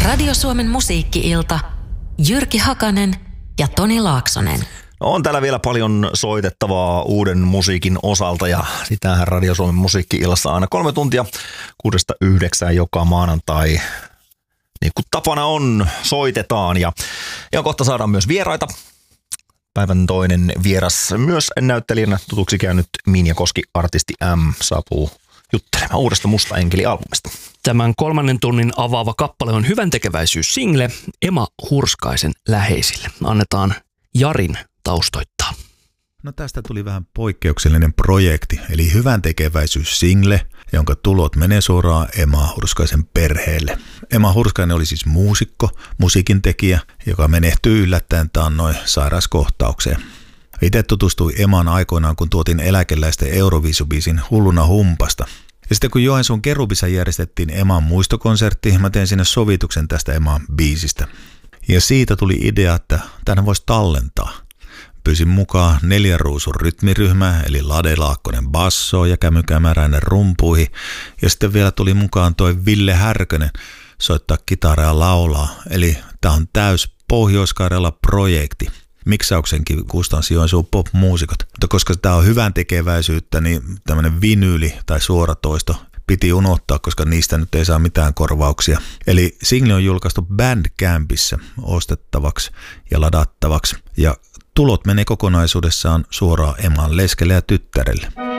Radio Suomen musiikki-ilta. Jyrki Hakanen ja Toni Laaksonen. On täällä vielä paljon soitettavaa uuden musiikin osalta ja sitähän Radio Suomen musiikki-illassa aina 3 tuntia 6-9 joka maanantai. Niin kuin tapana on, soitetaan ja kohta saadaan myös vieraita. Päivän toinen vieras myös näyttelijänä tutuksi käynyt Minja Koski, artisti M, saapuu juttelemaan uudesta Musta Enkeli-albumista. Tämän 3 tunnin avaava kappale on hyväntekeväisyys-single Emma Hurskaisen läheisille. Annetaan Jarin taustoittaa. No tästä tuli vähän poikkeuksellinen projekti, eli hyväntekeväisyys-single, jonka tulot menee suoraan Emma Hurskaisen perheelle. Emma Hurskainen oli siis muusikko, musiikintekijä, joka menehtyi yllättäen taannoin sairauskohtaukseen. Itse tutustui Emaan aikoinaan, kun tuotin eläkeläisten Euroviisubiisin Hulluna humpasta. Ja sitten kun Joensuun Kerubissa järjestettiin Eman muistokonsertti, mä tein sinne sovituksen tästä Eman biisistä. Ja siitä tuli idea, että tämän voisi tallentaa. Pyysin mukaan 4 ruusun rytmiryhmää, eli Lade Laakkonen basso ja Kämy Kämäräinen rumpuihin. Ja sitten vielä tuli mukaan toi Ville Härkönen soittaa kitaraa ja laulaa. Eli tää on täys Pohjois-Karjala-projekti. Miksauksenkin kustansi Joensuun pop-muusikot. Mutta koska tämä on hyvän tekeväisyyttä, niin tämmöinen vinyyli tai suoratoisto piti unohtaa, koska niistä nyt ei saa mitään korvauksia. Eli single on julkaistu Bandcampissa ostettavaksi ja ladattavaksi. Ja tulot menee kokonaisuudessaan suoraan Eman leskelle ja tyttärelle.